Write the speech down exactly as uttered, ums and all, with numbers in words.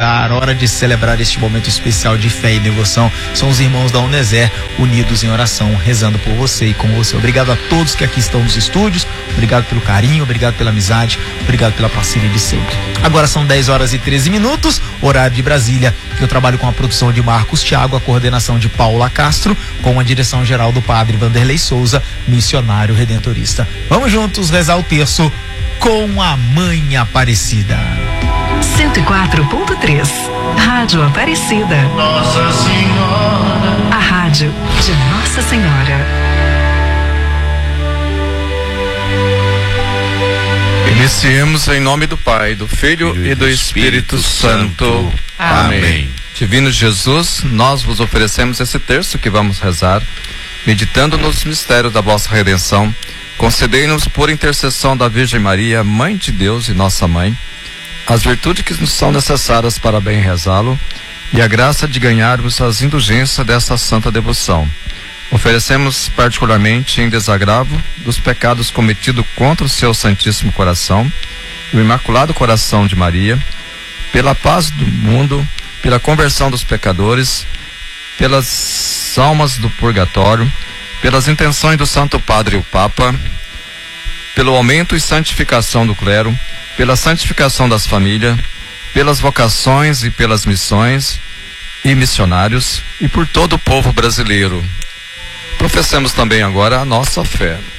orar, hora de celebrar este momento especial de fé e devoção. São os irmãos da Uneser unidos em oração, rezando por você e com você. Obrigado a todos que aqui estão nos estúdios, obrigado pelo carinho, obrigado pela amizade, obrigado pela parceria de sempre. Agora são dez horas e treze minutos, horário de Brasília. Eu trabalho com a produção de Marcos Thiago, a coordenação de Paula Castro, com a direção geral do padre Vanderlei Souza, missionário redentorista. Vamos juntos rezar o terço com a Mãe Aparecida. cento e quatro ponto três, Rádio Aparecida. Nossa Senhora. A rádio de Nossa Senhora. Iniciemos em nome do Pai, do Filho, Filho e do Espírito, Espírito Santo. Santo. Amém. Amém. Divino Jesus, nós vos oferecemos esse terço que vamos rezar, meditando nos mistérios da vossa redenção. Concedei-nos, por intercessão da Virgem Maria, Mãe de Deus e nossa Mãe, as virtudes que nos são necessárias para bem rezá-lo e a graça de ganharmos as indulgências dessa santa devoção. Oferecemos particularmente em desagravo dos pecados cometidos contra o seu Santíssimo Coração e o Imaculado Coração de Maria, pela paz do mundo, pela conversão dos pecadores, pelas almas do purgatório, pelas intenções do Santo Padre e o Papa, pelo aumento e santificação do clero, pela santificação das famílias, pelas vocações e pelas missões e missionários e por todo o povo brasileiro. Professemos também agora a nossa fé.